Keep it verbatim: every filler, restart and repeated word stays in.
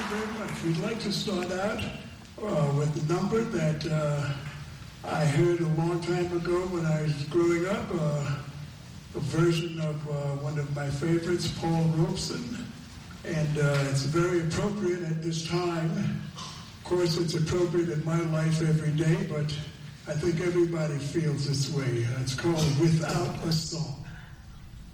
you very much. We'd like to start out uh, with a number that uh, I heard a long time ago when I was growing up, uh, a version of uh, one of my favorites, Paul Robeson, and uh, it's very appropriate at this time. Of course, it's appropriate in my life every day, but I think everybody feels this way. It's called Without a Song.